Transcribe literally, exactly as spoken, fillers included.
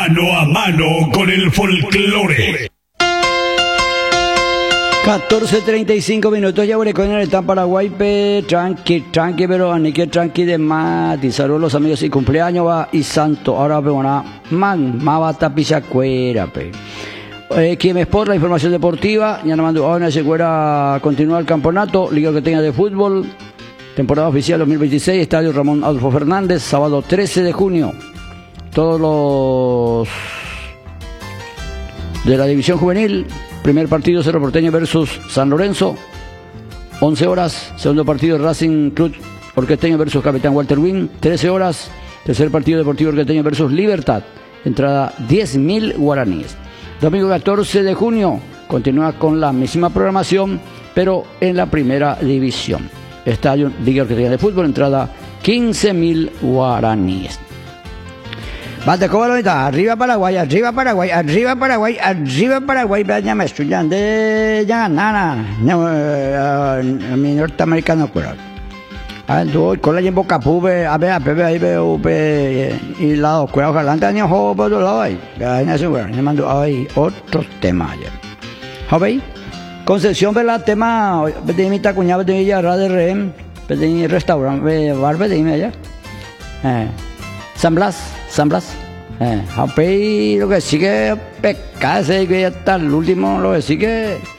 Mano a mano con el folclore. catorce treinta y cinco minutos, ya voy con el tan Paraguay, pe, tranqui, tranqui, pero ni que tranqui de más, y saludos los amigos y cumpleaños va y santo, ahora pe, una man, mabata pichacuera, pe. Eh, Q M Sport, la información deportiva, ya no mando ahora se cuera continuar el campeonato, liga que tenga de fútbol, temporada oficial dos mil veintiséis, estadio Ramón Adolfo Fernández, sábado trece de junio, todos los de la división juvenil. Primer partido Cerro Porteño versus San Lorenzo, once horas. Segundo partido Racing Club Orquesteño versus Capitán Walter Wing, trece horas. Tercer partido Deportivo Orquesteño versus Libertad, entrada diez mil guaraníes. Domingo catorce de junio, continúa con la misma programación, pero en la primera división. Estadio Liga Orquesteña de Fútbol, entrada quince mil guaraníes. Bate como está, arriba Paraguay, arriba Paraguay, arriba Paraguay, arriba Paraguay, ya me estudian de ya nana, mi norteamericano cuero. Ah, tú con la en boca pube, a ver, a ver, ahí veo y lado cuero galante año jo por otro lado ahí. Ya no sé, bueno, me mando ahí otros temas ya. ¿Sabéis? Concepción vela tema, de mi tacuña de ella radio rem, de restaurante, barbe de allá. Eh. San Blas, San Blas. Eh, lo que sigue pecado, que hasta el último, lo que sigue